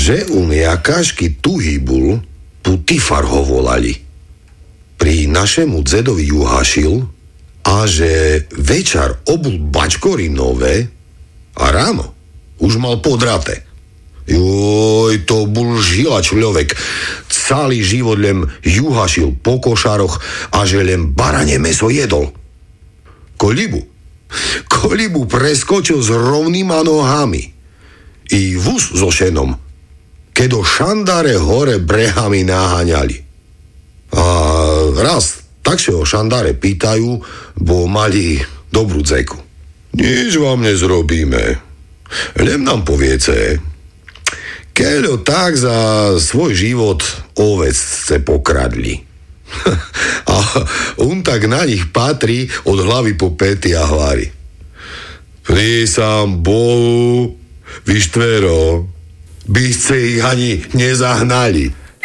že u jakášky tuhý bul, Putifar ho volali. Pri našemu dzedovi juhašil a že večer obul bačkory nové a ráno už mal podraté. Joj, to bol žila človek. Celý život len juhašil po košaroch a že len baranie meso jedol. Kolibu preskočil s rovnýma nohami. I vúz so šenom, keď do šandáre hore brehami naháňali. A raz tak sa o šandáre pýtajú, bo mali dobrú dzeku. Nič vám nezrobíme. Len nám poviece, keľo tak za svoj život ovesce pokradli. A on tak na nich patrí od hlavy po pety a hvári. Prísam Bohu, vy štvero, by ste ich ani nezahnali.